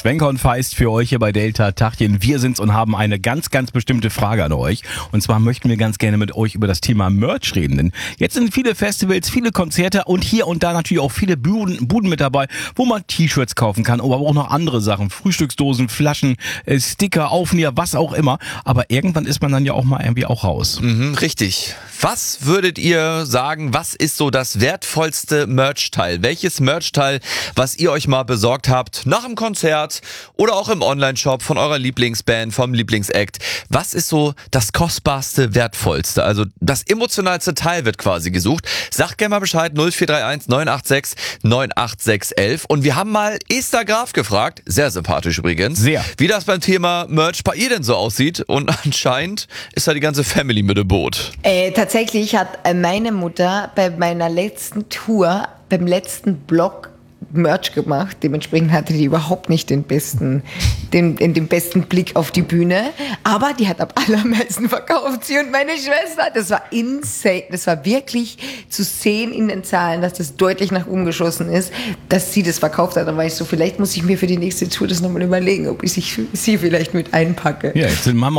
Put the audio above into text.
Schwenker und Feist für euch hier bei Delta Tachchen. Wir sind's und haben eine ganz, ganz bestimmte Frage an euch. Und zwar möchten wir ganz gerne mit euch über das Thema Merch reden. Denn jetzt sind viele Festivals, viele Konzerte und hier und da natürlich auch viele Buden mit dabei, wo man T-Shirts kaufen kann, aber auch noch andere Sachen. Frühstücksdosen, Flaschen, Sticker, Aufnäher, was auch immer. Aber irgendwann ist man dann ja auch mal irgendwie auch raus. Richtig. Was würdet ihr sagen, was ist so das wertvollste Merch-Teil? Welches Merch-Teil, was ihr euch mal besorgt habt, nach dem Konzert oder auch im Online-Shop von eurer Lieblingsband, vom Lieblingsact? Was ist so das kostbarste, wertvollste? Also das emotionalste Teil wird quasi gesucht. Sagt gerne mal Bescheid, 0431 986 98611. Und wir haben mal Esther Graf gefragt, sehr sympathisch übrigens, Sehr. wie das beim Thema Merch bei ihr denn so aussieht. Und anscheinend ist da die ganze Family mit im Boot. Tatsächlich hat meine Mutter bei meiner letzten Tour, beim letzten Block Merch gemacht. Dementsprechend hatte die überhaupt nicht den besten Blick auf die Bühne. Aber die hat am allermeisten verkauft. Sie und meine Schwester. Das war insane. Das war wirklich zu sehen in den Zahlen, dass das deutlich nach oben geschossen ist, dass sie das verkauft hat. Da war ich so, vielleicht muss ich mir für die nächste Tour das nochmal überlegen, ob ich sie vielleicht mit einpacke. Ja, jetzt sind Mama